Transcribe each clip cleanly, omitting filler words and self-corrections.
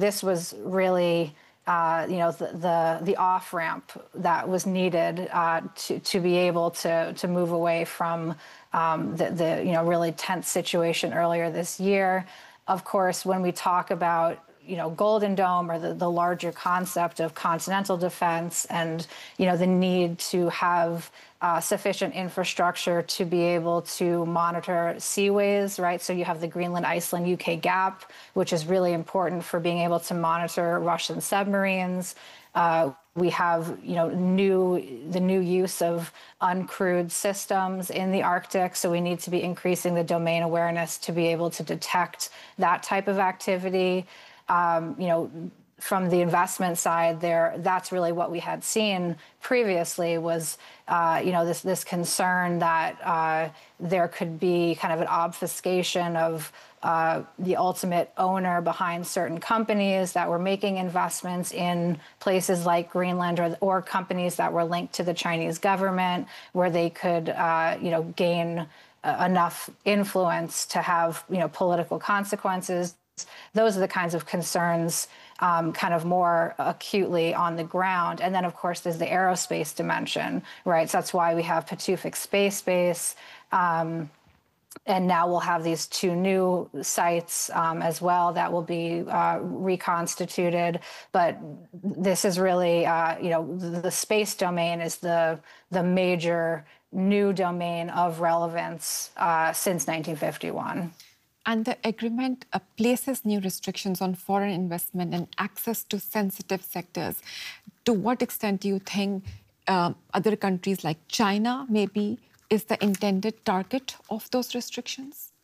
this was really the off ramp that was needed to be able to move away from the really tense situation earlier this year. Of course, when we talk about Golden Dome, or the larger concept of continental defense, and the need to have sufficient infrastructure to be able to monitor seaways, right? So you have the Greenland, Iceland, UK gap, which is really important for being able to monitor Russian submarines. We have, the new use of uncrewed systems in the Arctic. So we need to be increasing the domain awareness to be able to detect that type of activity. From the investment side there, that's really what we had seen previously was, this concern that there could be kind of an obfuscation of the ultimate owner behind certain companies that were making investments in places like Greenland, or companies that were linked to the Chinese government, where they could, gain enough influence to have, political consequences. Those are the kinds of concerns kind of more acutely on the ground. And then, of course, there's the aerospace dimension, right? So that's why we have Patuxent Space Base. And now we'll have these two new sites as well that will be reconstituted. But this is really, the space domain is the major new domain of relevance since 1951. And the agreement places new restrictions on foreign investment and access to sensitive sectors. To what extent do you think other countries like China maybe is the intended target of those restrictions?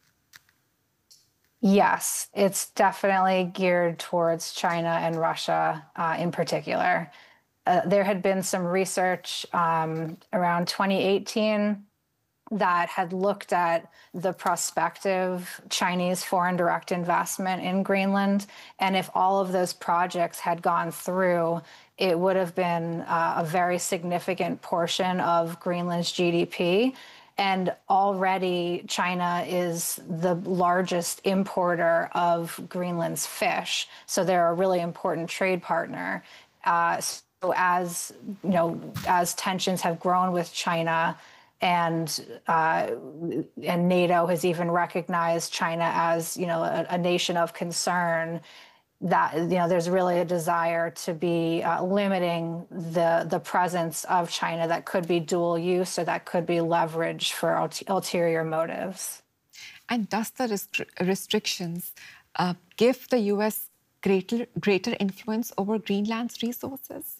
Yes, it's definitely geared towards China and Russia in particular. There had been some research around 2018 that had looked at the prospective Chinese foreign direct investment in Greenland. And if all of those projects had gone through, it would have been a very significant portion of Greenland's GDP. And already China is the largest importer of Greenland's fish. So they're a really important trade partner. So as tensions have grown with China, and NATO has even recognized China as, a nation of concern, that, there's really a desire to be limiting the presence of China that could be dual use, or that could be leveraged for ulterior motives. And does the restrictions give the U.S. greater influence over Greenland's resources?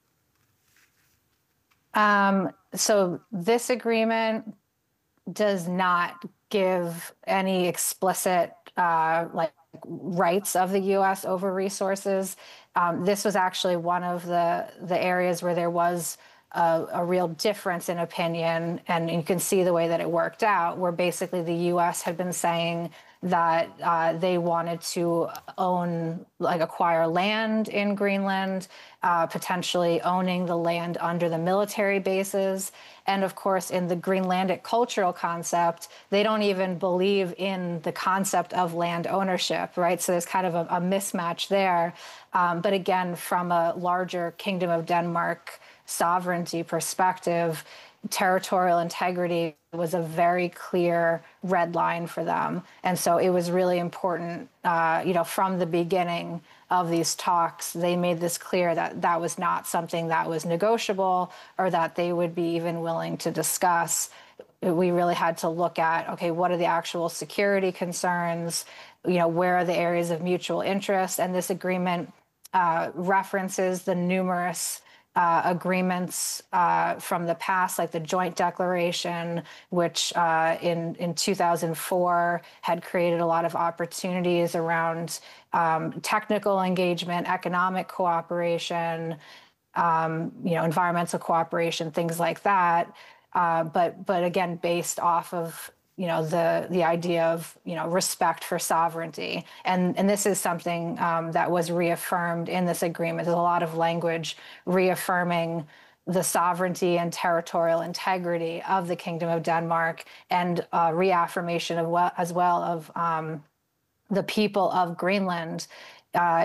So this agreement does not give any explicit rights of the U.S. over resources. This was actually one of the areas where there was a real difference in opinion, and you can see the way that it worked out, where basically the U.S. had been saying that they wanted to acquire land in Greenland, potentially owning the land under the military bases. And of course, in the Greenlandic cultural concept, they don't even believe in the concept of land ownership, right? So there's kind of a mismatch there. But again, from a larger Kingdom of Denmark sovereignty perspective, territorial integrity was a very clear red line for them. And so it was really important, from the beginning of these talks, they made this clear that that was not something that was negotiable, or that they would be even willing to discuss. We really had to look at, okay, what are the actual security concerns? Where are the areas of mutual interest? And this agreement references the numerous agreements from the past, like the Joint Declaration, which in 2004 had created a lot of opportunities around technical engagement, economic cooperation, environmental cooperation, things like that. But again, based off of the idea of respect for sovereignty, and this is something that was reaffirmed in this agreement. There's a lot of language reaffirming the sovereignty and territorial integrity of the Kingdom of Denmark, and reaffirmation as well of the people of Greenland.